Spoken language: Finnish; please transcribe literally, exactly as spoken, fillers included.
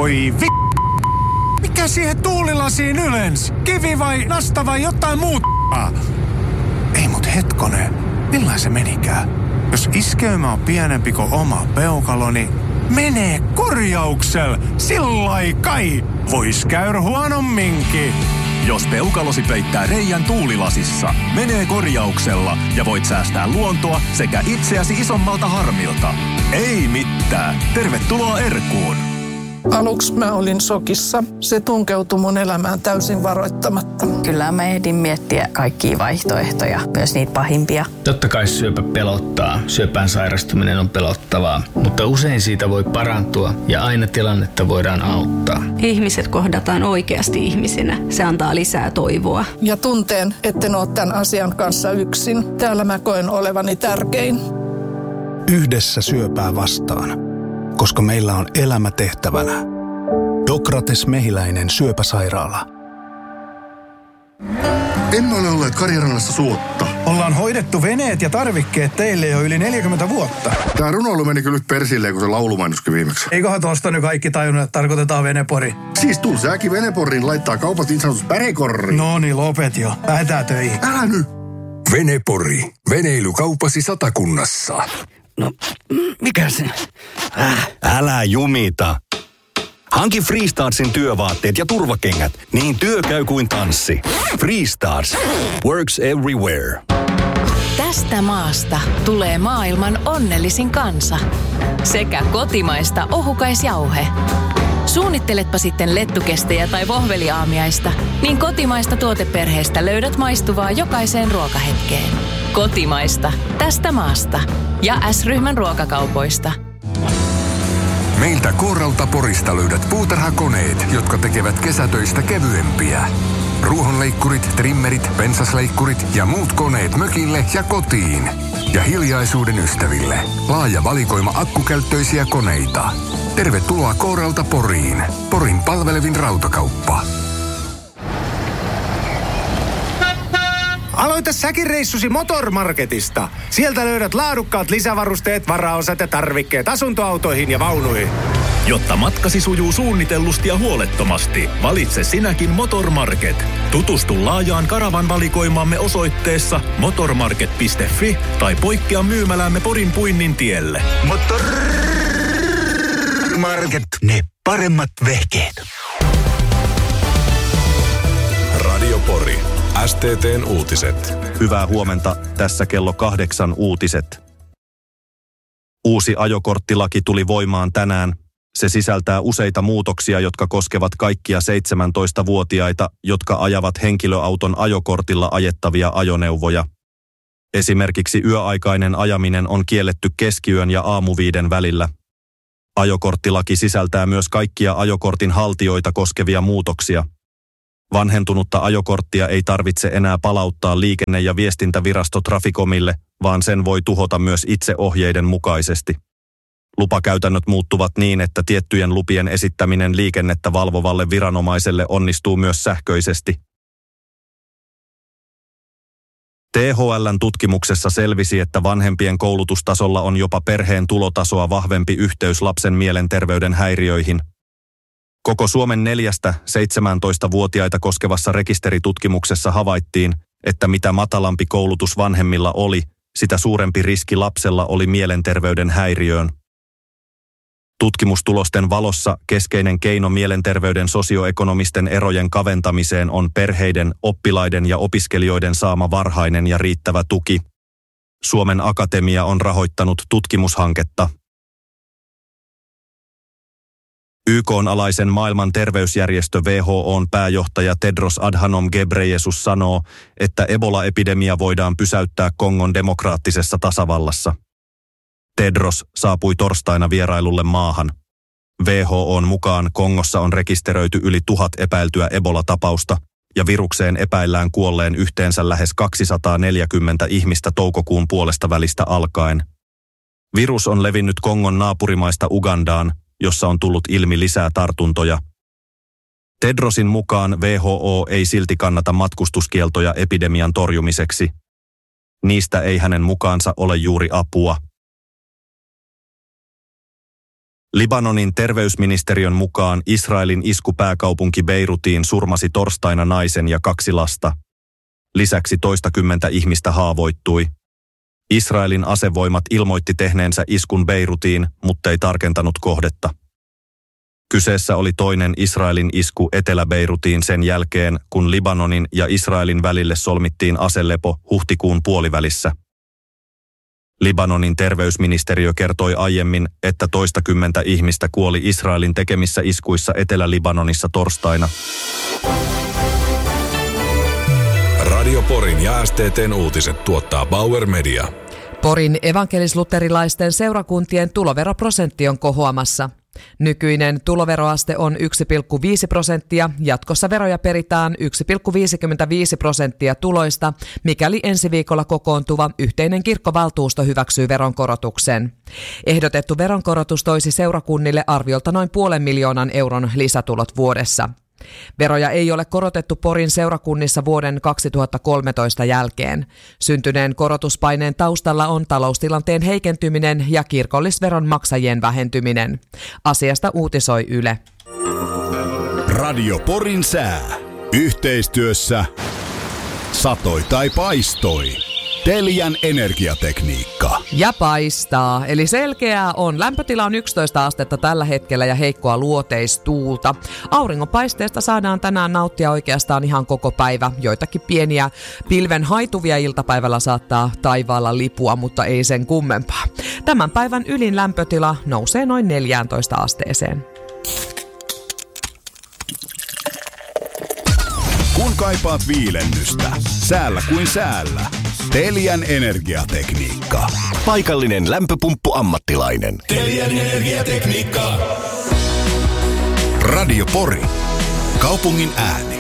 Voi vi... Mikä siihen tuulilasiin ylens? Kivi vai nasta vai jotain muuta? Ei mut hetkonen, millain se menikään? Jos iskeymä on pienempi kuin oma peukalo, niin menee korjauksel. Sillai kai. Vois käydä huonomminkin. Jos peukalosi peittää reijän tuulilasissa, menee korjauksella ja voit säästää luontoa sekä itseäsi isommalta harmilta. Ei mitään. Tervetuloa Erkuun. Aluksi mä olin shokissa. Se tunkeutui mun elämään täysin varoittamatta. Kyllä mä ehdin miettiä kaikkia vaihtoehtoja, myös niitä pahimpia. Totta kai syöpä pelottaa. Syöpään sairastuminen on pelottavaa, mutta usein siitä voi parantua ja aina tilannetta voidaan auttaa. Ihmiset kohdataan oikeasti ihmisinä. Se antaa lisää toivoa. Ja tunteen, etten ole tämän asian kanssa yksin. Täällä mä koen olevani tärkein. Yhdessä syöpää vastaan. Koska meillä on elämä tehtävänä. Dokrates Mehiläinen syöpäsairaala. Emme ole olleet Karjarannassa suotta. Ollaan hoidettu veneet ja tarvikkeet teille jo yli neljäkymmentä vuotta. Tää runoilu meni kyllä nyt persilleen, kun se laulumainoskin viimeksi. Eiköhän tosta nyt kaikki tajunnut, että tarkoitetaan Venepori. Siis tul sääkin Veneporiin laittaa kaupat niin sanotus pärekorriin. No niin, lopet jo. Lähetään töihin. Älä nyt. Venepori. Veneilykaupasi Satakunnassa. No, mikä se? Äh. Älä jumita. Hanki Freestarsin työvaatteet ja turvakengät, niin työ käy kuin tanssi. Freestars. Works everywhere. Tästä maasta tulee maailman onnellisin kansa. Sekä kotimaista ohukaisjauhe. Suunnitteletpa sitten lettukestejä tai vohveliaamiaista, niin kotimaista tuoteperheestä löydät maistuvaa jokaiseen ruokahetkeen. Kotimaista. Tästä maasta. Ja S-ryhmän ruokakaupoista. Meiltä Kooralta Porista löydät puutarhakoneet, jotka tekevät kesätöistä kevyempiä. Ruohonleikkurit, trimmerit, pensasleikkurit ja muut koneet mökille ja kotiin. Ja hiljaisuuden ystäville. Laaja valikoima akkukäyttöisiä koneita. Tervetuloa Kooralta Poriin. Porin palvelevin rautakauppa. Aloita säkin reissusi Motormarketista. Sieltä löydät laadukkaat lisävarusteet, varaosat ja tarvikkeet asuntoautoihin ja vaunuihin. Jotta matkasi sujuu suunnitellusti ja huolettomasti, valitse sinäkin Motormarket. Tutustu laajaan karavan valikoimaamme osoitteessa motormarket piste fi tai poikkea myymälämme Porin Puinnin tielle. Motormarket. Ne paremmat vehkeet. Radio Pori. S T T:n uutiset. Hyvää huomenta, tässä kello kahdeksan uutiset. Uusi ajokorttilaki tuli voimaan tänään. Se sisältää useita muutoksia, jotka koskevat kaikkia seitsemäntoistavuotiaita, jotka ajavat henkilöauton ajokortilla ajettavia ajoneuvoja. Esimerkiksi yöaikainen ajaminen on kielletty keskiyön ja aamuviiden välillä. Ajokorttilaki sisältää myös kaikkia ajokortin haltijoita koskevia muutoksia. Vanhentunutta ajokorttia ei tarvitse enää palauttaa liikenne- ja viestintävirasto Traficomille, vaan sen voi tuhota myös itse ohjeiden mukaisesti. Lupakäytännöt muuttuvat niin, että tiettyjen lupien esittäminen liikennettä valvovalle viranomaiselle onnistuu myös sähköisesti. T H L:n tutkimuksessa selvisi, että vanhempien koulutustasolla on jopa perheen tulotasoa vahvempi yhteys lapsen mielenterveyden häiriöihin. Koko Suomen neljästä seitsemäntoistavuotiaita koskevassa rekisteritutkimuksessa havaittiin, että mitä matalampi koulutus vanhemmilla oli, sitä suurempi riski lapsella oli mielenterveyden häiriöön. Tutkimustulosten valossa keskeinen keino mielenterveyden sosioekonomisten erojen kaventamiseen on perheiden, oppilaiden ja opiskelijoiden saama varhainen ja riittävä tuki. Suomen Akatemia on rahoittanut tutkimushanketta. Y K:n alaisen maailman terveysjärjestö W H O:n pääjohtaja Tedros Adhanom Ghebreyesus sanoo, että Ebola-epidemia voidaan pysäyttää Kongon demokraattisessa tasavallassa. Tedros saapui torstaina vierailulle maahan. W H O:n mukaan Kongossa on rekisteröity yli tuhat epäiltyä Ebola-tapausta ja virukseen epäillään kuolleen yhteensä lähes kaksisataaneljäkymmentä ihmistä toukokuun puolesta välistä alkaen. Virus on levinnyt Kongon naapurimaista Ugandaan, jossa on tullut ilmi lisää tartuntoja. Tedrosin mukaan W H O ei silti kannata matkustuskieltoja epidemian torjumiseksi. Niistä ei hänen mukaansa ole juuri apua. Libanonin terveysministeriön mukaan Israelin isku pääkaupunki Beirutiin surmasi torstaina naisen ja kaksi lasta. Lisäksi toistakymmentä ihmistä haavoittui. Israelin asevoimat ilmoitti tehneensä iskun Beirutiin, mutta ei tarkentanut kohdetta. Kyseessä oli toinen Israelin isku Etelä-Beirutiin sen jälkeen, kun Libanonin ja Israelin välille solmittiin aselepo huhtikuun puolivälissä. Libanonin terveysministeriö kertoi aiemmin, että toistakymmentä ihmistä kuoli Israelin tekemissä iskuissa Etelä-Libanonissa torstaina. Radio Porin ja S T T:n uutiset tuottaa Bauer Media. Porin evankelis-luterilaisten seurakuntien tuloveroprosentti on kohoamassa. Nykyinen tuloveroaste on yksi pilkku viisi prosenttia, jatkossa veroja peritään yksi pilkku viisikymmentäviisi prosenttia tuloista, mikäli ensi viikolla kokoontuva yhteinen kirkkovaltuusto hyväksyy veronkorotuksen. Ehdotettu veronkorotus toisi seurakunnille arviolta noin puolen miljoonan euron lisätulot vuodessa. Veroja ei ole korotettu Porin seurakunnissa vuoden kaksituhattakolmetoista jälkeen. Syntyneen korotuspaineen taustalla on taloustilanteen heikentyminen ja kirkollisveron maksajien vähentyminen. Asiasta uutisoi Yle. Radio Porin sää. Yhteistyössä satoi tai paistoi. Telian energiatekniikka. Ja paistaa, eli selkeää on. Lämpötila on yksitoista astetta tällä hetkellä ja heikkoa luoteistuulta. Auringonpaisteesta saadaan tänään nauttia oikeastaan ihan koko päivä. Joitakin pieniä pilven haituvia iltapäivällä saattaa taivaalla lipua, mutta ei sen kummempaa. Tämän päivän ylin lämpötila nousee noin neljätoista asteeseen. Kun kaipaat viilennystä, säällä kuin säällä. Telian energiatekniikka. Paikallinen lämpöpumppu-ammattilainen. Telian energiatekniikka. Radio Pori. Kaupungin ääni.